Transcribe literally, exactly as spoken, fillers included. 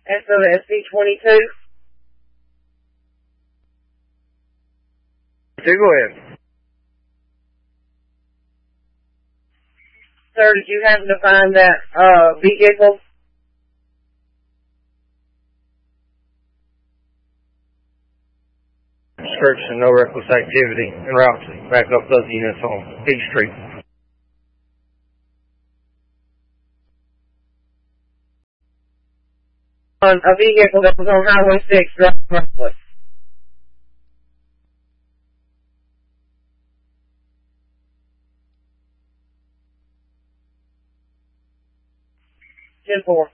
S O S C twenty-two. Do go ahead. Sir, did you happen to find that uh, vehicle? Description, no reckless activity, and route back up those units on H Street. On a vehicle that was on Highway six, driving roughly. ten four.